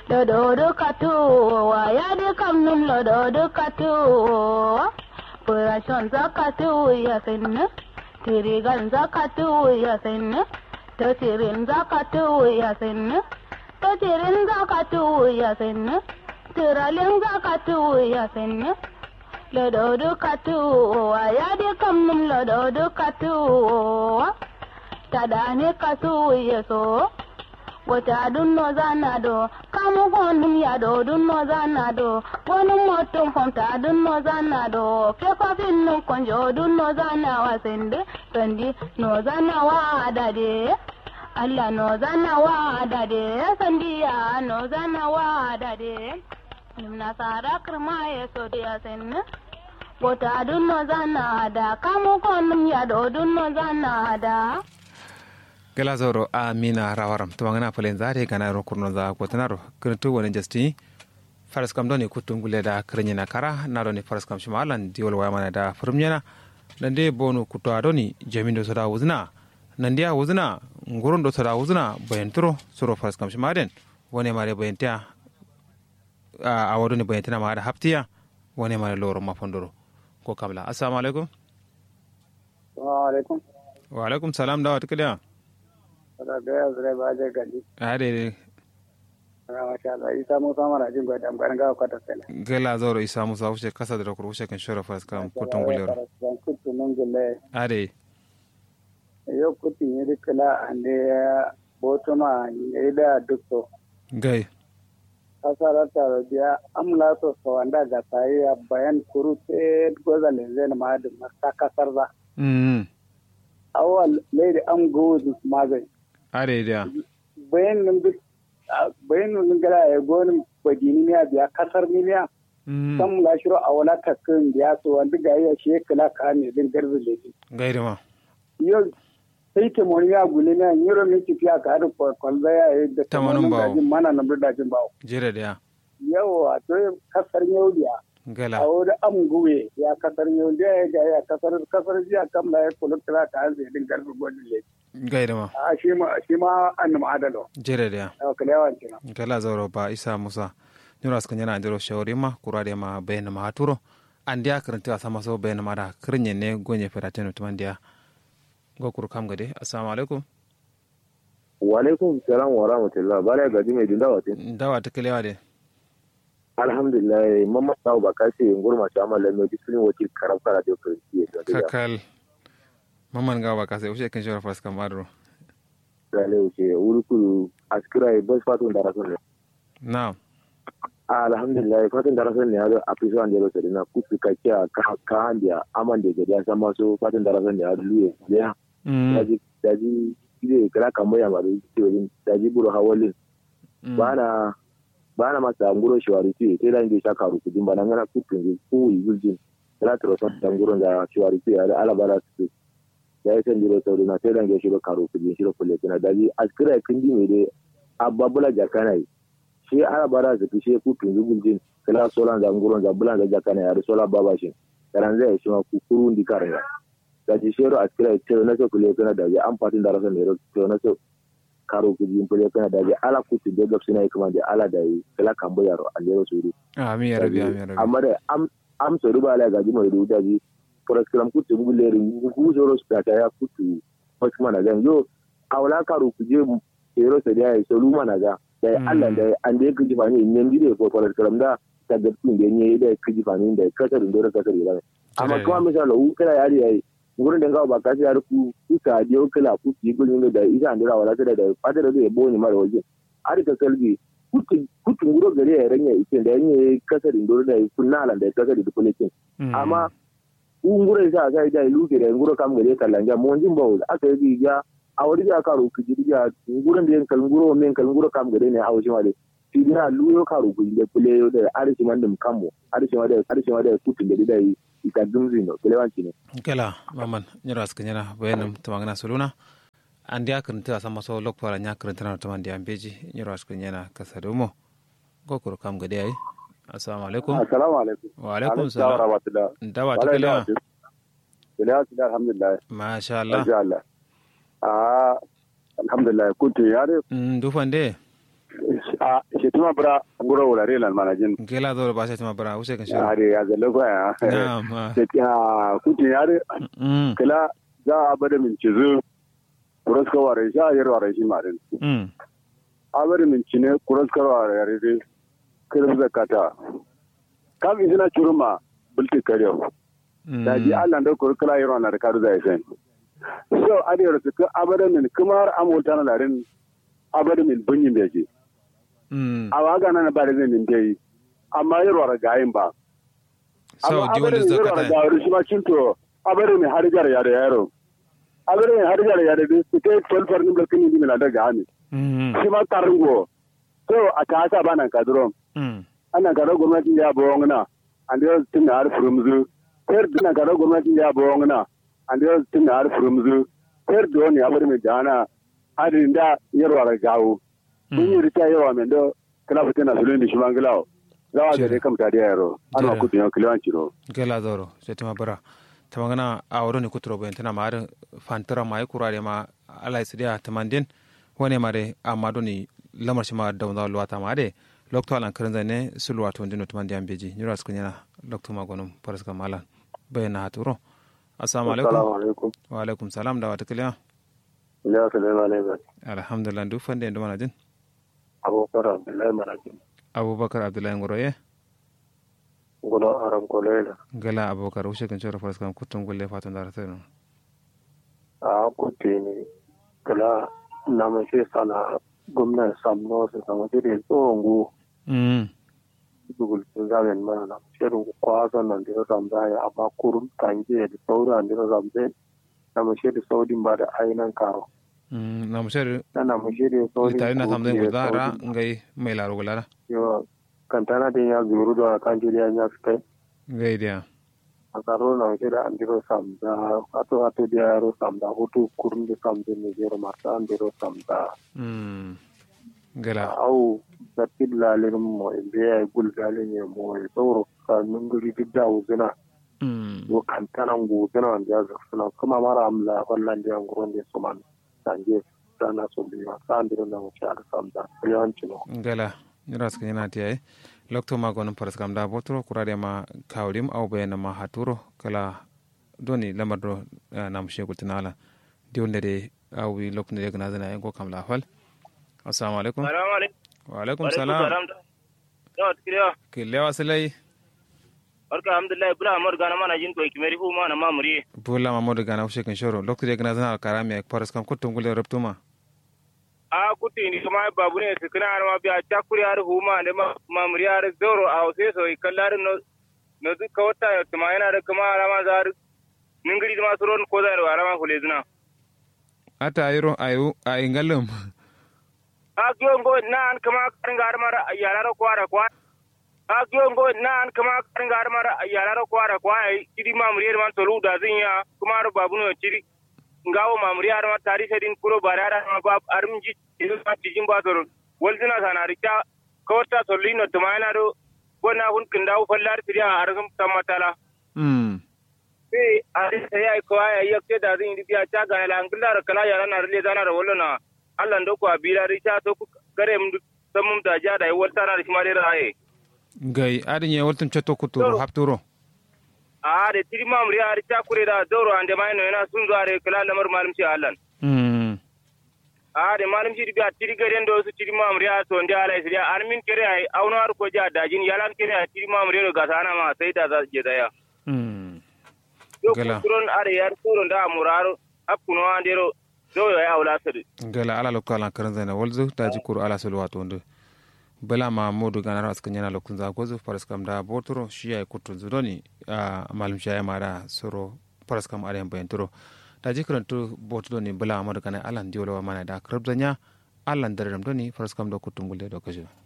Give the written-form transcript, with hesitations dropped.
lododo katu wayade kamnum lododo katu purashon zakatu yasinne tirigan zakatu yasinne to tirin zakatu yasinne to tirin zakatu yasinne tiralin zakatu yasinne lododo katu wayade kamnum lododo katu tadane kasu yeso wata dunno zanado kamu gonum yado dunno zanado gonum motum fonta dunno zanado pepa finno konjo dunno zanawa sende sandi no zanawa dade alla no zanawa dade sandiya no zanawa dade nimna sara krma yeso dia senne wata dunno zanada kamu gonum yado dunno zanada gela zoro amina rawaram to ngana palen zare kana ro kurno za kotanaro kuntu woni justi faras kam doni kutungule da krenyina kara na doni faras kam shimalan diol wa mana da furmnyana nande bonu kuto adoni jamindo soda wuzna nandia wuzna ngurondo soda wuzna bayentro soro faras kam shimaden woni mare bayentia a wadoni bayentina ma da haftiya woni mare loro mafondoro ko kamla assalamu alaikum wa alaikum salam da watakaliya gaya zure ba je gadi ade masha Allah isa musa mara jin gwada amgarin gawa kwata sele gela zoro isa musa wuce kasa da kuru wuce kan shora fas kam kutun gulero kutu nungule ade yo kutu ni dikala ande botoma ni da dukto gai kasara taro dia amla so so anda ga sai bayan kuru te gozale zen ma da masta kasarza awal lady am go with mazai are dia bayan nun gara ya gonin bagini ne biya kasar miliya san la shiro awala takin biya so wanda ga ya shi kala ka ne din garbi lady gaida ma yo sai ke moriya gule ne yiro min tifiya ka da kwalba ya da tamanun bawo mana nan da jin bawo jira dia yawa to kasar yaudiya gala a wani amguwe ya kasar yau da ya ga ya kasar jiya kam da ya kula kira ta hanzu din garbi gwani le gaida ma a shi ma an ma'adalo jira dia kalewan kina gala zoro ba isa musa nyura skan yana andiro shawari ma kurade ma bayna ma haturo andiya karanta sama so bayna ma da kirnye ne gonye ferateno tumandiya gokuru kam gade assalamu alaikum wa alaikum salam wa rahmatullah bare gaji mai dawa ta kalewa de alhamdulillah mamma tawo ba kace ngurma ta amala mai disiplin wakil karab kara da kirki kakal mamman ga ba kace ushe kan shora fas kamaro dale ushe urukuru askira bas fatun da rasul na alhamdulillah fatun da rasul ne a fiso an jelo sedina kusu kakiya ka handiya amande ga ya sama so fatun da rasul ne a luye ya daji ile kala kamoya ma daji buru hawalin bana masa nguro shwari tu te dan ge shaka ru kudin bana ngana kupin ku yujin la tro so nguro da shwari tu ala bara tu ya san jiro to na te dan ge shiro karu kudin shiro kulle kana daji askira kindi me de ababula jakanai shi ala bara tu shi kupin yujin kala solan da nguro da bulan da jakanai ya sola baba shi karan zai shi ma kukuru ndi karanga daji shiro askira te na so kulle kana daji an fatin da rasan ne to na so karo kujin pele kana daji ala kutu de gab sina kuma da ala da kala kambo yaro alero suru amin ya rabbi amma da am so ruba ala gaji mai ruda ji program kutu nguleri ngu zoro spata ya kutu kuma na gan yo awla karo kuje ero se da so luma na ga da Allah da an da kiji fani nyen dire ko program da ta ga kun da nye da kiji fani da kasar ndora kasar da amma kuma misalo u kala yari yayi gurin da gawa ba ka ya ruku kuka je kala ku yi gurin da isa andira wala da fadar da yabo ne mara waje har ka kalbi kutu guro gare ya ranya ikin da yanye kasar indoro da kunna lan da kasar da kulekin amma ngure sa ga da luke da nguro kam gare kallanja mo jin bawo aka yi ga a wuri ga karo ku jirga gurin da yan kalnguro men kalnguro kam gare ne a waje ma dai tidina luyo karo ku da kule da arshi mandum kammo arshi ma da kutu da yi ita dumzino kelewanci ne kala maman nyara skanyana bayanam tamangana soluna andi akranta sama so lokpara nya akranta na tamandi ambeji nyara skanyana kasadomo gokoro kam gade ai assalamu alaikum wa alaikum salam dawa takala alhamdulillah masha Allah alhamdulillah kuntu yare dufande a shetima bra ngoro wala re lan manajin gela do ba shetima bra use kan shiro are ya zalla ko ya na'am ya kuti yare kala za a bada min cizu kuroska ware sha yar ware shi marin a bada min cine kuroska ware yare dai kirim zakata kam izina churuma bulti kariyo da ji Allah da kurkula yaro na da karu zai sai so adiyar su ka abada min kamar amota na larin abada min bunyin beji a waga na ba da zai min dai amma yaro ra gayin ba so di wanda zakata da shi ma cinto abada min harjar ya da yaro abada min harjar ya da su kai falfar nin da kini min da gani shi ma tarungo so a ta sa bana kadro ana karo gwamnatin ya bawon and there was tin har furumzu ter dina karo gwamnatin ya bawon and there was tin har furumzu ter do ne abar me dana adin da yarwa ga gawo mun yi rita yarwa men do kala fitina sulun di shimanglawo zawa da dai kamta da yaro ana kudu yan kilan ciro gela zoro setima bara tamangana awro ni kutro ben tana mar fantara mai kurare ma ala isidia tamandin wone mare amado ni lamar shima dawda luwata mare lokto alan karanza ne sulwa to ndino tumandi ambeji nyura skunyana lokto magonum paraska malan bayna haturo assalamu alaikum wa alaikum salam da watakiliya ya salamu alaikum alhamdulillah du fande ndo manajin abubakar abdullahi manajin abubakar abdullahi ngoroye ngolo aram kolela gala abubakar ushe kan choro paraska kutum golle fatun darateno a kutini kala namashe sana gwamnati samu su samu da tsohon dugul sun zamen mana na shirin kwasan nan da ya zamza ya amma kurun tange da sauran da ya zamza na mashi da saudin ba da ainihin karo na mashi da saudin tare na samzai ku zara ngai mai laro gulara yawa kantana din ya zuru da kan jiriya ya fi kai ngai dia a tsaro na mashi da an diro samza hato da yaro samza hutu kurun da samza ne jero masu an diro samza gala au da lalin mo biya gul galin ya mo tsoro kanun guri da uzuna wo kantanan guduna da ya suna kuma mara amla wallan da nguron da su man sanje sana so biya san da na mu ta samda yawanci no gala ras kan yana tiye lokto ma gonon paras kam da botro kurade ma kawrim au bayna ma haturo kala doni lamardo nam shegul tinala diwonde de au wi lokne de gna zana ko kam la fal assalamu alaikum wa alaikum salam kile wasalai barka alhamdulillah bula amor gana mana jin ko kimeri hu mana mamuri bula mamor gana ushe kan shoro lokto de gna zana karami paras kam ko tungule raptuma a kuti ni kuma babu ne su kana ma biya chakuri har hu ma ne mamuri har zoro a sai so kallar no duka wata ya tuma yana da kuma alama zar ningiri ma suron ko da alama hulezuna ata ayro ayu ay ngalum agiongo nan kama karingar mara ayara kwara kwa agiongo nan kama karingar mara ayara kwara kwa idi mamriyar man tolu da zinya kuma ro babu no chiri ngawo mamriyar ma tari sedin kuro barara ma bab armji ido ta tijin ba toro woldina sana rika kawta solino tumana ro gona hun kindawo fallar tiriya argum tamatala sai ari sai ko ay yakte da zin idi ya ta ga la anglar kala yara na rele zana ro wollona Allah ndo ko abira richa to gare mu samum da ja da wata na shi mare raye gai adin ya waltum chato kuturo hapturo a de tirima mu ya richa kure da doro ande mai no yana sun zare kala lamar malum shi Allah a de malum shi biya tiri gare ndo su tirima mu ya to nda alai sai armin kire ai auno har ko ja dajin yalan kire tirima mu ga sana ma sai da za je daya gala kuron are yar kuron da muraro akuno andero doyo ya wala sadu gala ala lokala karan zana walzu daji kuru ala sulu wato ndo bala ma modu ganara askanyana lokun za gozu paraskam da botoro shi ay kutun zudoni malum shaya mara soro paraskam are bayantoro daji karantu boto ni bala ma kana ala ndiolo mana da krabzanya ala ndaram doni paraskam do kutun gulle do kajo